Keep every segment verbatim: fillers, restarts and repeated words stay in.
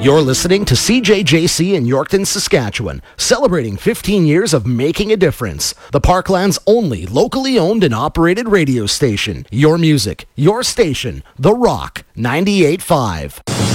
You're listening to C J J C in Yorkton, Saskatchewan, celebrating fifteen years of making a difference. The Parkland's only locally owned and operated radio station. Your music, your station, The Rock ninety-eight point five.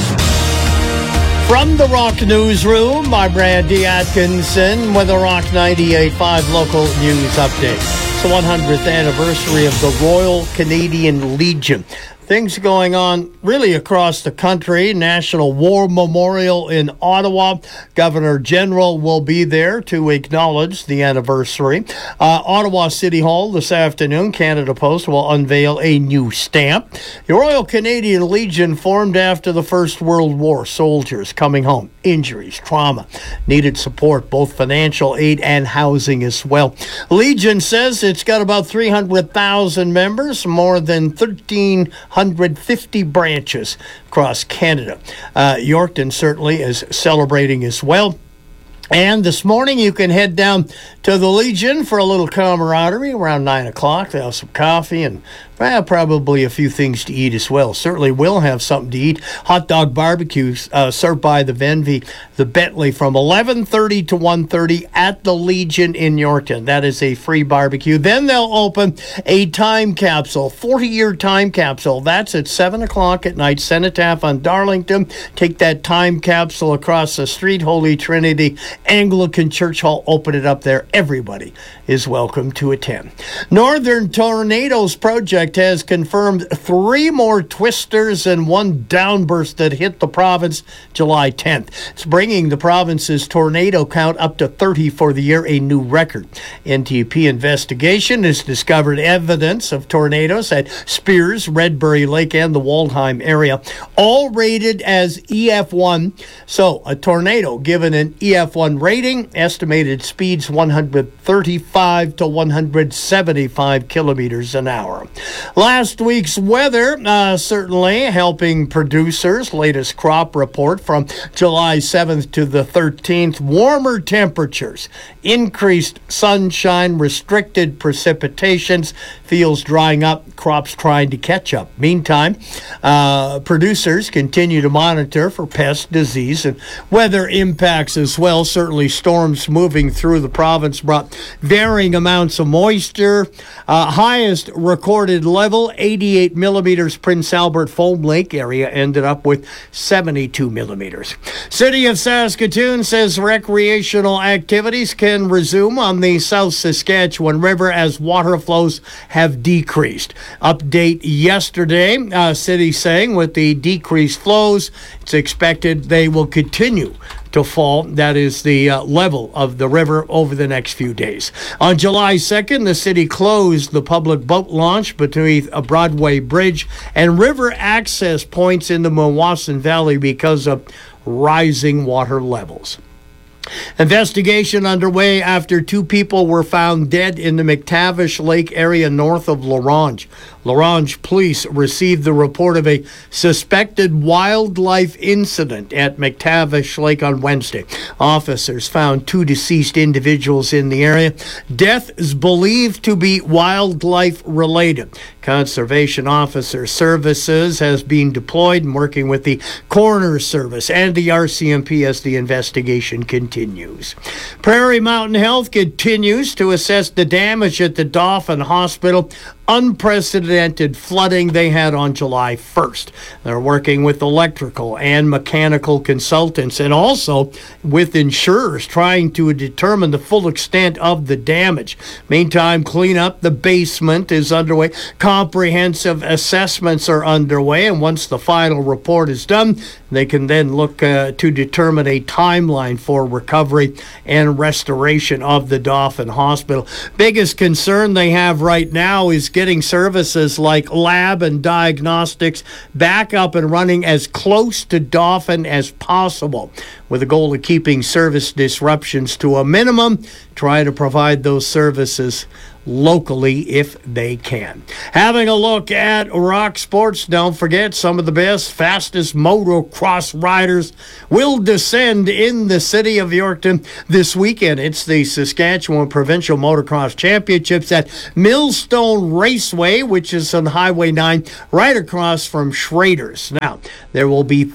From the Rock Newsroom, I'm Randy Atkinson with the Rock ninety-eight point five local news update. It's the one hundredth anniversary of the Royal Canadian Legion. Things going on really across the country. National War Memorial in Ottawa. Governor General will be there to acknowledge the anniversary. Uh, Ottawa City Hall this afternoon, Canada Post will unveil a new stamp. The Royal Canadian Legion formed after the First World War. Soldiers coming home, injuries, trauma, needed support, both financial aid and housing as well. Legion says it's got about three hundred thousand members, more than thirteen hundred fifty branches across Canada. Uh, Yorkton certainly is celebrating as well. And this morning you can head down to the Legion for a little camaraderie around nine o'clock. They'll have some coffee and well, probably a few things to eat as well. Certainly will have something to eat. Hot dog barbecues uh, served by the Venvy, the Bentley, from eleven thirty to one thirty at the Legion in Yorkton. That is a free barbecue. Then they'll open a time capsule, forty-year time capsule. That's at seven o'clock at night. Cenotaph on Darlington. Take that time capsule across the street. Holy Trinity Anglican Church Hall. Open it up there. Everybody is welcome to attend. Northern Tornadoes Project has confirmed three more twisters and one downburst that hit the province July tenth. It's bringing the province's tornado count up to thirty for the year, a new record. N T P investigation has discovered evidence of tornadoes at Spears, Redbury Lake, and the Waldheim area, all rated as E F one. So a tornado given an E F one rating, estimated speeds one hundred thirty-five to one hundred seventy-five kilometers an hour. Last week's weather uh, certainly helping producers. Latest crop report from July seventh to the thirteenth. Warmer temperatures, increased sunshine, restricted precipitations, fields drying up, crops trying to catch up. Meantime, uh, producers continue to monitor for pest, disease, and weather impacts as well. Certainly storms moving through the province brought varying amounts of moisture. Uh, highest recorded level, eighty-eight millimeters. Prince Albert Foam Lake area ended up with seventy-two millimeters. City of Saskatoon says recreational activities can resume on the South Saskatchewan River as water flows have decreased. Update yesterday, uh, city saying with the decreased flows, it's expected they will continue to fall. That is the uh, level of the river over the next few days. On July second, the city closed the public boat launch between a Broadway Bridge and river access points in the Mewasan Valley because of rising water levels. Investigation underway after two people were found dead in the McTavish Lake area north of L'Orange. L'Orange police received the report of a suspected wildlife incident at McTavish Lake on Wednesday. Officers found two deceased individuals in the area. Death is believed to be wildlife related. Conservation Officer Services has been deployed and working with the Coroner's Service and the R C M P as the investigation continues. Prairie Mountain Health continues to assess the damage at the Dauphin Hospital. Unprecedented flooding they had on July first. They're working with electrical and mechanical consultants and also with insurers trying to determine the full extent of the damage. Meantime, cleanup the basement is underway. Comprehensive assessments are underway, and once the final report is done, they can then look uh, to determine a timeline for recovery and restoration of the Dauphin Hospital. Biggest concern they have right now is getting services like lab and diagnostics back up and running as close to Dauphin as possible, with the goal of keeping service disruptions to a minimum. Try to provide those services locally if they can. Having a look at rock sports, don't forget some of the best, fastest motocross riders will descend in the city of Yorkton this weekend. It's the Saskatchewan Provincial Motocross Championships at Millstone Raceway, which is on Highway nine, right across from Schrader's. Now, there will be thirteen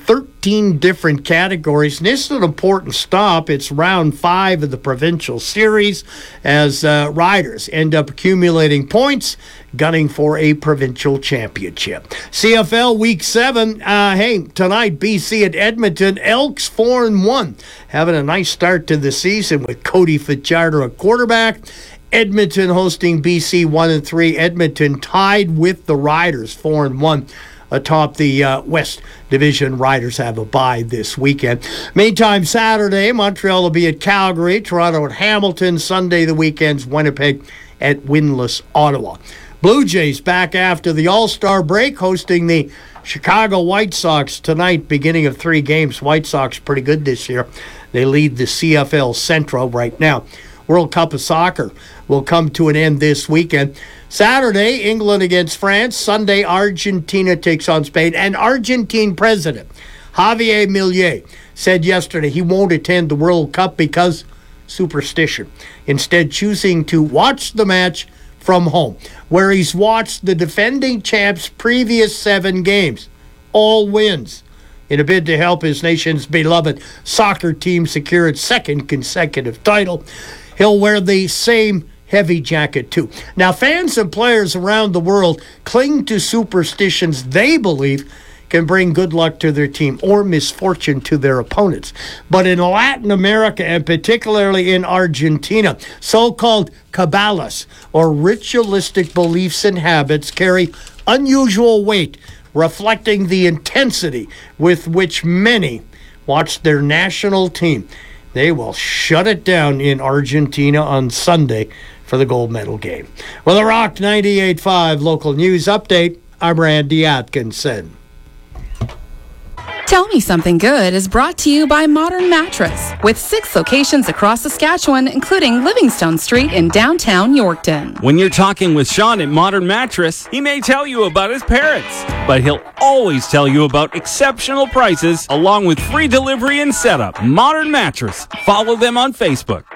eighteen different categories. And this is an important stop. It's round five of the provincial series as uh, riders end up accumulating points, gunning for a provincial championship. C F L Week seven. Uh, hey, tonight, B C at Edmonton. Elks four and one. Having a nice start to the season with Cody Fajardo at quarterback. Edmonton hosting B C one and three. Edmonton tied with the Riders four and one atop the uh, West Division. Riders have a bye this weekend. Meantime, Saturday, Montreal will be at Calgary. Toronto at Hamilton. Sunday, the weekend's Winnipeg at winless Ottawa. Blue Jays back after the All-Star break, hosting the Chicago White Sox tonight, beginning of three games. White Sox pretty good this year. They lead the C F L Central right now. World Cup of Soccer will come to an end this weekend. Saturday, England against France. Sunday, Argentina takes on Spain. And Argentine president Javier Milei said yesterday he won't attend the World Cup because superstition. Instead, choosing to watch the match from home, where he's watched the defending champs' previous seven games, all wins, in a bid to help his nation's beloved soccer team secure its second consecutive title. He'll wear the same heavy jacket, too. Now, fans and players around the world cling to superstitions they believe can bring good luck to their team or misfortune to their opponents. But in Latin America, and particularly in Argentina, so-called Cabbalas, or ritualistic beliefs and habits, carry unusual weight, reflecting the intensity with which many watch their national team. They will shut it down in Argentina on Sunday for the gold medal game. Well, the Rock ninety-eight point five local news update. I'm Randy Atkinson. Tell Me Something Good is brought to you by Modern Mattress, with six locations across Saskatchewan, including Livingstone Street in downtown Yorkton. When you're talking with Sean at Modern Mattress, he may tell you about his parents, but he'll always tell you about exceptional prices along with free delivery and setup. Modern Mattress. Follow them on Facebook.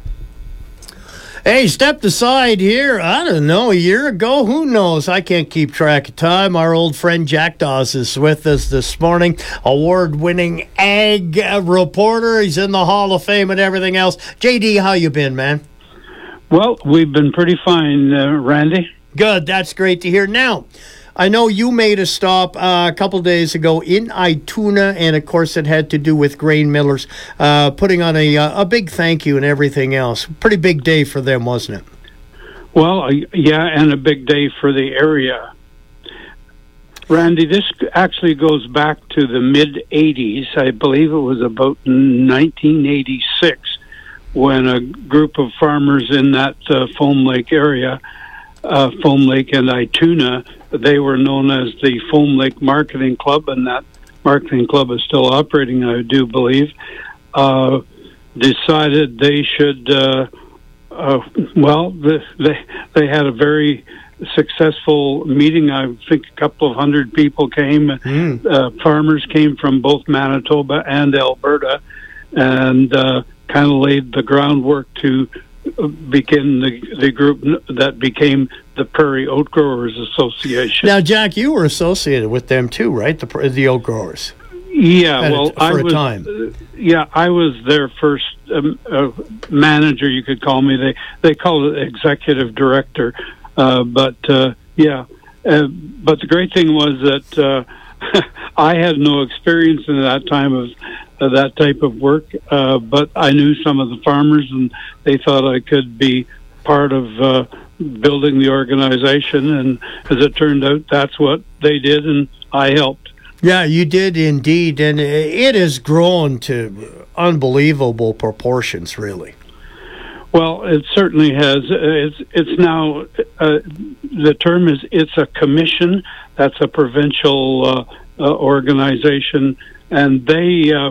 Hey, stepped aside here, I don't know, a year ago, who knows? I can't keep track of time. Our old friend Jack Dawes is with us this morning, award-winning ag reporter. He's in the Hall of Fame and everything else. J D, how you been, man? Well, we've been pretty fine, uh, Randy. Good, that's great to hear. Now, I know you made a stop uh, a couple days ago in Ituna, and of course it had to do with grain millers uh, putting on a a big thank you and everything else. Pretty big day for them, wasn't it? Well, uh, yeah, and a big day for the area. Randy, this actually goes back to the mid-eighties. I believe it was about nineteen eighty-six when a group of farmers in that uh, Foam Lake area, uh, Foam Lake and Ituna, they were known as the Foam Lake Marketing Club, and that marketing club is still operating, I do believe, uh, decided they should, uh, uh, well, they, they had a very successful meeting. I think a couple of hundred people came. Mm. Uh, farmers came from both Manitoba and Alberta, and uh, kind of laid the groundwork to begin the the group that became the Prairie Oat Growers Association. Now, Jack, you were associated with them too, right? The the oat growers. Yeah, At well, a, for I a was. time. Uh, yeah, I was their first um, uh, manager. You could call me. They they call it executive director, uh, but uh, yeah. Uh, but the great thing was that uh, I had no experience in that time of. Uh, that type of work, uh, but I knew some of the farmers, and they thought I could be part of uh, building the organization, and as it turned out, that's what they did, and I helped. Yeah, you did indeed, and it has grown to unbelievable proportions, really. Well, it certainly has. It's it's now, uh, the term is, it's a commission. That's a provincial uh, uh, organization, and they... Uh,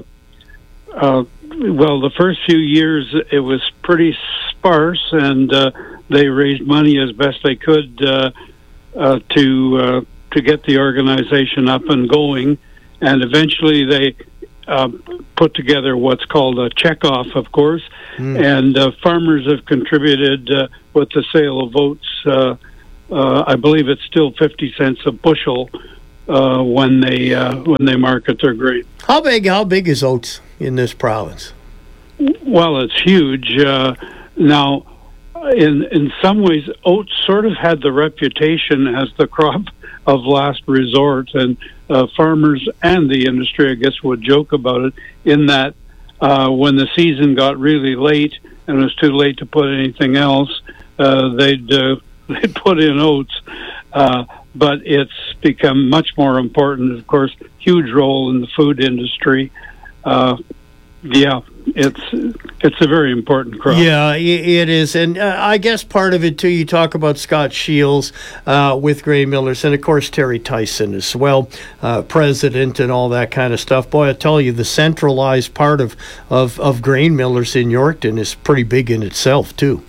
Uh, well, the first few years it was pretty sparse, and uh, they raised money as best they could uh, uh, to uh, to get the organization up and going. And eventually, they uh, put together what's called a checkoff, of course. Mm. And uh, farmers have contributed uh, with the sale of oats. Uh, uh, I believe it's still fifty cents a bushel. uh, when they uh, when they market their grain. How big? How big is oats in this province? Well, it's huge. Uh, now, in in some ways, oats sort of had the reputation as the crop of last resort, and uh, farmers and the industry, I guess, would joke about it in that uh, when the season got really late and it was too late to put anything else, uh, they'd uh, they'd put in oats. Uh, but it's become much more important. Of course, huge role in the food industry. Uh, yeah. It's it's a very important crop. Yeah, it is. And uh, I guess part of it, too, you talk about Scott Shields uh, with Grain Millers, and, of course, Terry Tyson as well, uh, president and all that kind of stuff. Boy, I tell you, the centralized part of, of, of Grain Millers in Yorkton is pretty big in itself, too.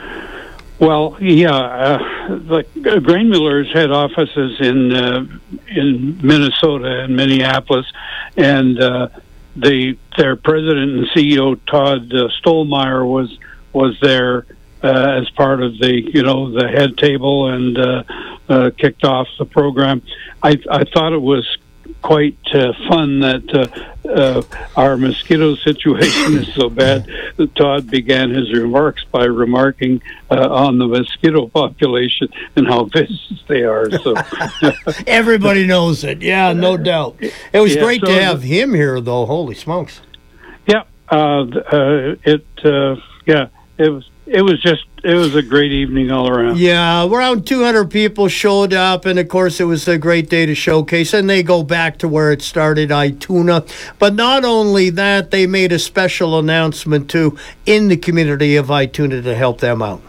Well, yeah, uh, the uh, Grain Millers head offices in, uh, in Minnesota and Minneapolis, and uh The their president and C E O Todd uh, Stolmeyer was was there uh, as part of the you know the head table and uh, uh, kicked off the program. I I thought it was quite uh, fun that uh, uh, our mosquito situation is so bad that Todd began his remarks by remarking uh, on the mosquito population and how vicious they are. So everybody knows it. Yeah, no doubt. It was yeah, great so to have him here, though. Holy smokes! Yeah, uh, uh, it uh, yeah it was it was just it was a great evening all around. Yeah, around two hundred people showed up, and of course it was a great day to showcase, and they go back to where it started, Ituna. But not only that, they made a special announcement, too, in the community of Ituna to help them out.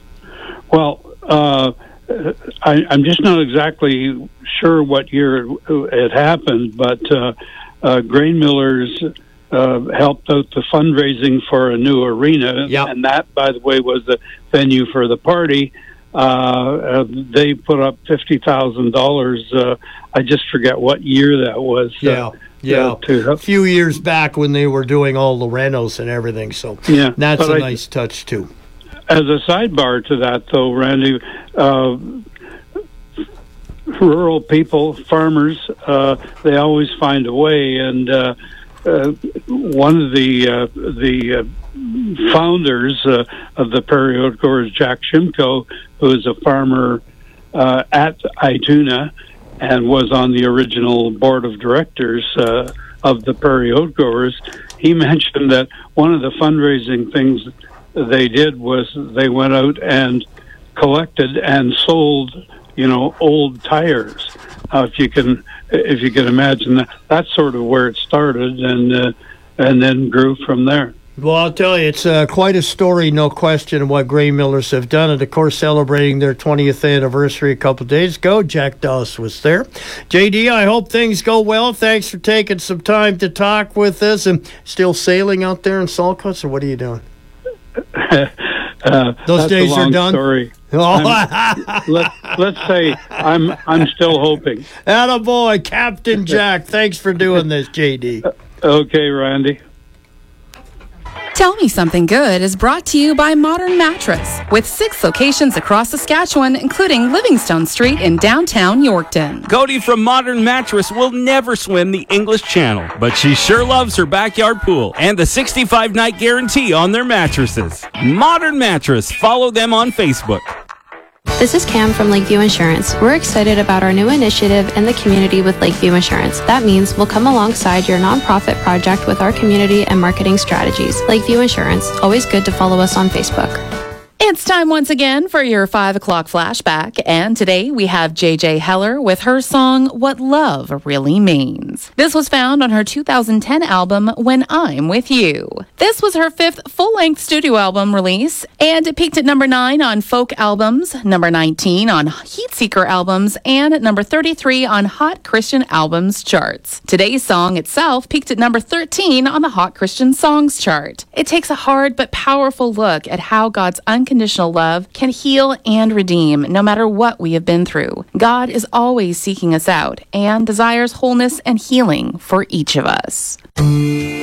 Well, uh, I, I'm just not exactly sure what year it happened, but uh, uh, Grain Millers Uh, helped out the fundraising for a new arena, yep. and that, by the way, was the venue for the party. Uh, uh, they put up fifty thousand dollars. Uh, I just forget what year that was. Yeah, uh, yeah. Uh, to, a few years back when they were doing all the renos and everything. So yeah, that's a I, nice touch too. As a sidebar to that, though, Randy. Uh, rural people, farmers, uh, they always find a way, and uh, Uh, one of the uh, the uh, founders uh, of the Prairie Oat Growers, Jack Shimko, who is a farmer uh, at Ituna and was on the original board of directors uh, of the Prairie Oat Growers, he mentioned that one of the fundraising things they did was they went out and collected and sold, you know, old tires. Uh, if you can, if you can imagine that, that's sort of where it started, and uh, and then grew from there. Well, I'll tell you, it's uh, quite a story, no question, what Grain Millers have done. And, of course, celebrating their twentieth anniversary a couple of days ago. Jack Doss was there. J D, I hope things go well. Thanks for taking some time to talk with us. And still sailing out there in Saltcoats, or what are you doing? Uh, Those that's days a long are done. Story. Oh. let, let's say I'm I'm still hoping. Attaboy, Captain Jack. Thanks for doing this, J D. Okay, Randy. Tell Me Something Good is brought to you by Modern Mattress, with six locations across Saskatchewan, including Livingstone Street in downtown Yorkton. Cody from Modern Mattress will never swim the English Channel, but she sure loves her backyard pool and the sixty-five night guarantee on their mattresses. Modern Mattress. Follow them on Facebook. This is Cam from Lakeview Insurance. We're excited about our new initiative in the community with Lakeview Insurance. That means we'll come alongside your nonprofit project with our community and marketing strategies. Lakeview Insurance. Always good to follow us on Facebook. It's time once again for your five o'clock flashback, and today we have J J Heller with her song, What Love Really Means. This was found on her two thousand ten album, When I'm With You. This was her fifth full-length studio album release, and it peaked at number nine on folk albums, number nineteen on Heatseeker albums, and number thirty-three on Hot Christian Albums charts. Today's song itself peaked at number thirteen on the Hot Christian Songs chart. It takes a hard but powerful look at how God's unconditional love can heal and redeem no matter what we have been through. God is always seeking us out and desires wholeness and healing for each of us.